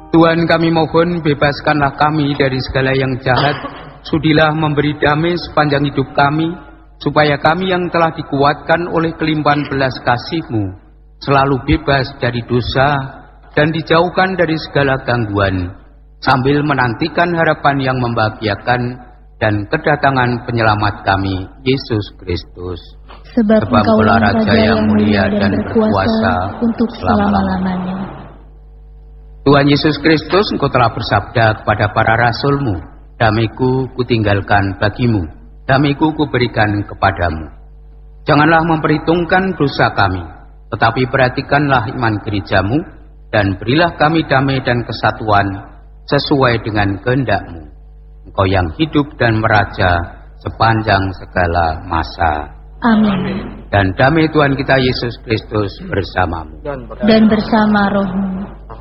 Tuhan, kami mohon bebaskanlah kami dari segala yang jahat. Sudilah memberi damai sepanjang hidup kami, supaya kami yang telah dikuatkan oleh kelimpahan belas kasih-Mu selalu bebas dari dosa dan dijauhkan dari segala gangguan, sambil menantikan harapan yang membahagiakan dan kedatangan penyelamat kami, Yesus Kristus. Sebab Engkaulah Raja yang mulia dan berkuasa untuk selama-lamanya. Tuhan Yesus Kristus, Engkau telah bersabda kepada para rasul-Mu, damaiku kutinggalkan bagimu, damaiku kuberikan kepadamu. Janganlah memperhitungkan dosa kami, tetapi perhatikanlah iman gereja-Mu, dan berilah kami damai dan kesatuan sesuai dengan kehendak-Mu. Engkau yang hidup dan meraja sepanjang segala masa. Amin. Dan damai Tuhan kita Yesus Kristus bersamamu. Dan bersama rohmu.